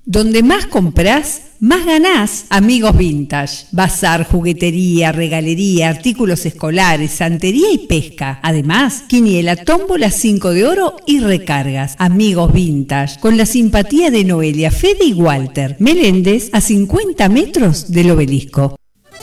Donde más comprás, más ganás. Amigos Vintage. Bazar, juguetería, regalería, artículos escolares, santería y pesca. Además, quiniela, tómbola, 5 de oro y recargas. Amigos Vintage. Con la simpatía de Noelia, Fede y Walter. Meléndez, a 50 metros del obelisco.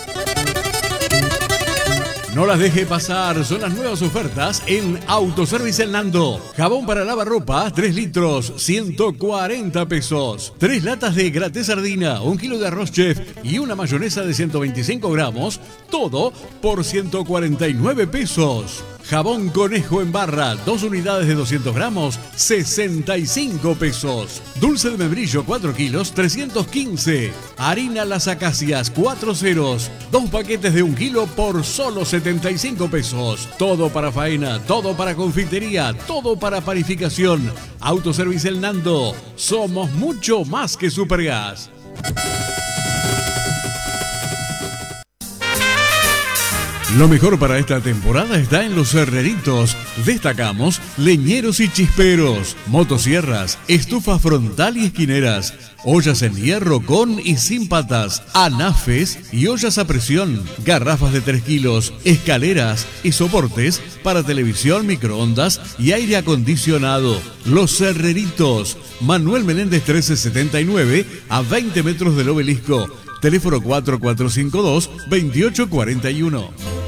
No las deje pasar, son las nuevas ofertas en Autoservice El Nando. Jabón para lavarropa, 3 litros, 140 pesos. 3 latas de graté sardina, 1 kilo de arroz chef y una mayonesa de 125 gramos, todo por 149 pesos. Jabón Conejo en barra, 2 unidades de 200 gramos, 65 pesos. Dulce de membrillo, 4 kilos, 315. Harina Las Acacias, 4 ceros, 2 paquetes de 1 kilo por solo 75 pesos. Todo para faena, todo para confitería, todo para panificación. Autoservice El Nando. Somos mucho más que Supergas. Lo mejor para esta temporada está en Los Herreritos. Destacamos leñeros y chisperos, motosierras, estufa frontal y esquineras, ollas en hierro con y sin patas, anafes y ollas a presión, garrafas de 3 kilos, escaleras y soportes para televisión, microondas y aire acondicionado. Los Herreritos, Manuel Meléndez 1379, a 20 metros del obelisco. Teléfono 4452-2841.